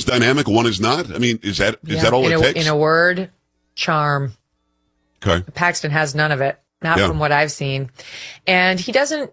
dynamic, one is not? I mean, is that all it takes? In a word, charm. Okay. Paxton has none of it, not from what I've seen. And he doesn't,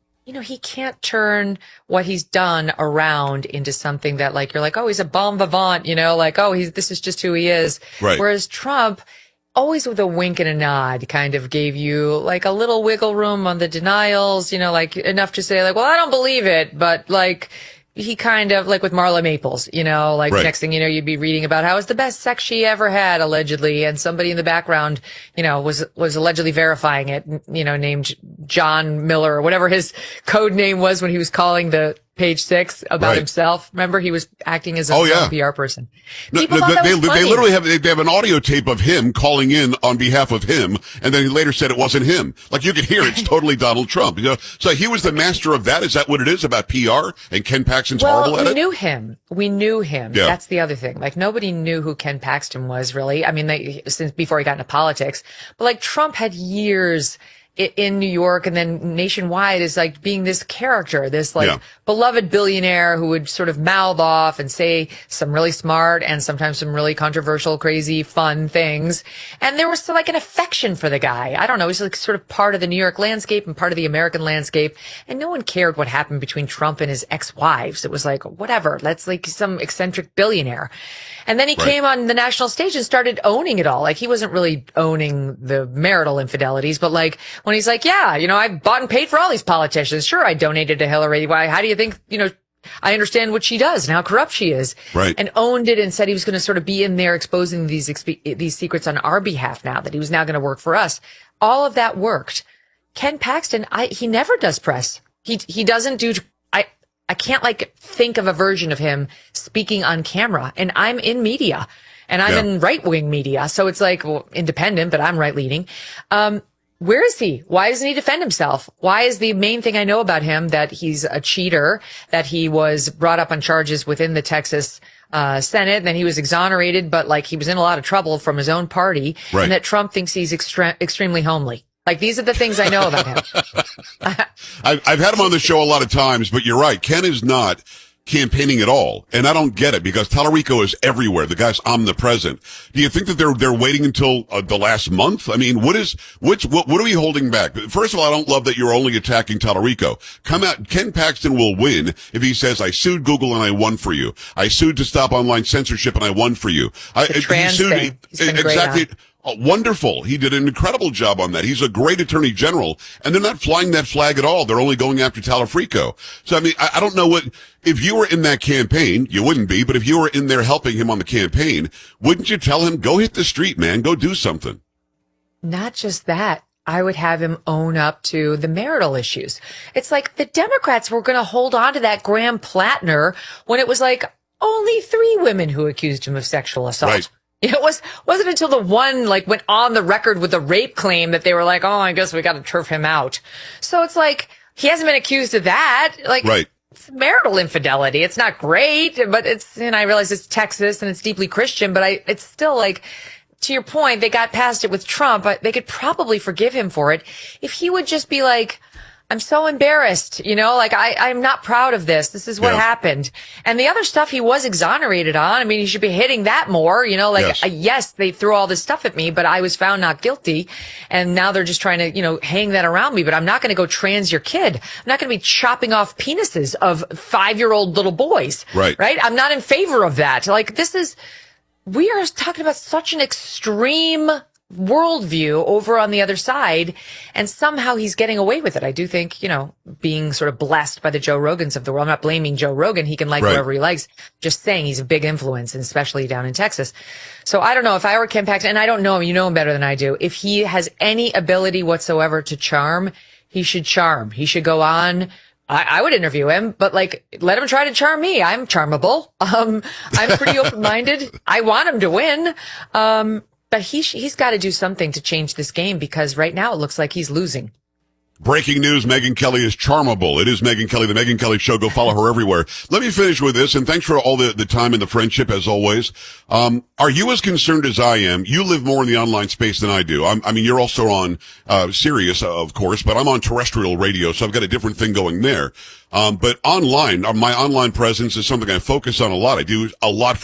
he can't turn what he's done around into something that like, you're like, oh, he's a bon vivant, this is just who he is. Right. Whereas Trump, always with a wink and a nod, kind of gave you like a little wiggle room on the denials, like enough to say like, well, I don't believe it, but like, he kind of like with Marla Maples, next thing you know, you'd be reading about how it's the best sex she ever had, allegedly. And somebody in the background, was allegedly verifying it, named John Miller or whatever his code name was when he was calling the Page Six about himself. Remember, he was acting as a PR person. They literally have an audio tape of him calling in on behalf of him, and then he later said it wasn't him. Like you could hear it's totally Donald Trump. So he was the master of that. Is that what it is about PR? And Ken Paxton's horrible at it. We knew him. Yeah. That's the other thing. Like nobody knew who Ken Paxton was really. I mean, since before he got into politics, but like Trump had years in New York and then nationwide is like being this character, this beloved billionaire who would sort of mouth off and say some really smart and sometimes some really controversial, crazy, fun things. And there was still like an affection for the guy. I don't know. He's like sort of part of the New York landscape and part of the American landscape. And no one cared what happened between Trump and his ex-wives. It was like, whatever. That's like some eccentric billionaire. And then he came on the national stage and started owning it all. Like he wasn't really owning the marital infidelities, but like when he's like, I bought and paid for all these politicians. Sure, I donated to Hillary. Why? How do you think, I understand what she does and how corrupt she is. Right. And owned it and said he was going to sort of be in there exposing these secrets on our behalf now, that he was now going to work for us. All of that worked. Ken Paxton, he never does press. He doesn't do, I can't think of a version of him speaking on camera, and I'm in media and I'm in right-wing media. So it's like, well, independent, but I'm right-leaning. Where is he? Why doesn't he defend himself? Why is the main thing I know about him that he's a cheater, that he was brought up on charges within the Texas Senate, and then he was exonerated, but like he was in a lot of trouble from his own party, and that Trump thinks he's extremely homely. Like, these are the things I know about him. I've had him on the show a lot of times, but you're right. Ken is not campaigning at all. And I don't get it because Tallarico is everywhere. The guy's omnipresent. Do you think that they're waiting until the last month? I mean, what are we holding back? First of all, I don't love that you're only attacking Tallarico. Come out. Ken Paxton will win if he says, I sued Google and I won for you. I sued to stop online censorship and I won for you. The trans thing. He's been exactly. Great on. Wonderful. He did an incredible job on that. He's a great attorney general, and they're not flying that flag at all. They're only going after Tallarico. So, I mean, I don't know if you were in that campaign, you wouldn't be, but if you were in there helping him on the campaign, wouldn't you tell him, go hit the street, man, go do something? Not just that. I would have him own up to the marital issues. It's like the Democrats were going to hold on to that Graham Plattner when it was like only 3 women who accused him of sexual assault. Right. It wasn't until the one went on the record with the rape claim that they were like, oh, I guess we got to turf him out. So it's like, he hasn't been accused of that. Right. It's marital infidelity. It's not great, but I realize it's Texas and it's deeply Christian, but it's still like, to your point, they got past it with Trump, but they could probably forgive him for it if he would just be like, I'm so embarrassed, I'm not proud of this. This is what happened. And the other stuff he was exonerated on, I mean, he should be hitting that more, yes, they threw all this stuff at me, but I was found not guilty. And now they're just trying to, hang that around me, but I'm not going to go trans your kid. I'm not going to be chopping off penises of 5-year-old little boys. Right. I'm not in favor of that. We are talking about such an extreme worldview over on the other side, and somehow he's getting away with it. I do think, being sort of blessed by the Joe Rogans of the world. I'm not blaming Joe Rogan. He can whatever he likes. Just saying he's a big influence, and especially down in Texas. So I don't know if I were Ken Paxton, and I don't know him. You know him better than I do. If he has any ability whatsoever to charm, he should charm. He should go on. I would interview him, but let him try to charm me. I'm charmable. I'm pretty open-minded. I want him to win. But he's got to do something to change this game, because right now it looks like he's losing. Breaking news, Megyn Kelly is charmable. It is Megyn Kelly, the Megyn Kelly Show. Go follow her everywhere. Let me finish with this, and thanks for all the time and the friendship, as always. Are you as concerned as I am? You live more in the online space than I do. I mean, you're also on Sirius, of course, but I'm on terrestrial radio, so I've got a different thing going there. But online, my online presence is something I focus on a lot. I do a lot